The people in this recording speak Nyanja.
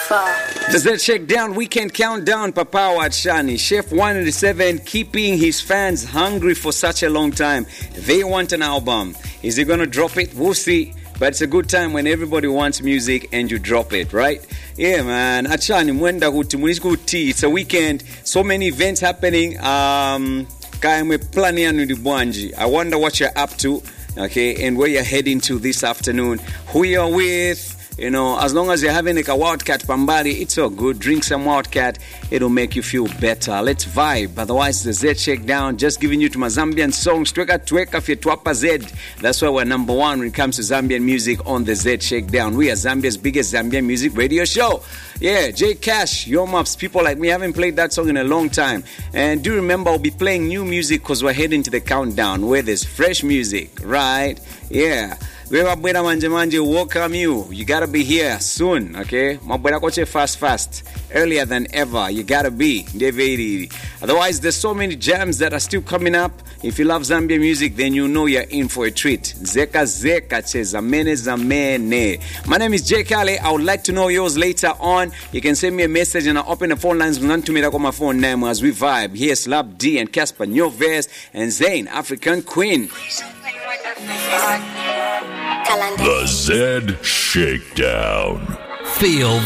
The Z Shakedown Weekend Countdown, Papa Watshani. Chef 187 keeping his fans hungry for such a long time. They want an album. Is he going to drop it? We'll see. But it's a good time when everybody wants music and you drop it, right? Yeah, man. Achani, mwenda kuti. It's a weekend. So many events happening. I wonder what you're up to, okay, and where you're heading to this afternoon. Who you're with. You know, as long as you're having like a Wildcat Pambari, it's all good. Drink some Wildcat, it'll make you feel better. Let's vibe. Otherwise, the Z Shakedown, just giving you to my Zambian songs. Tweka Fyetuapa Z. That's why we're number one when it comes to Zambian music on the Z Shakedown. We are Zambia's biggest Zambian music radio show. Yeah, J Cash, Yo Maps, people like me haven't played that song in a long time. And do remember, I'll be playing new music because we're heading to the countdown where there's fresh music, right? Yeah. Welcome you. You gotta be here soon, okay? Fast. Earlier than ever. You gotta be. Otherwise, there's so many jams that are still coming up. If you love Zambian music, then you know you're in for a treat. Zeka zamene. My name is Jay Kale. I would like to know yours later on. You can send me a message and I'll open the phone lines on my phone name as we vibe. Here's Lab D and Casper Nyoves and Zayn, African Queen. The Z Shakedown. Feel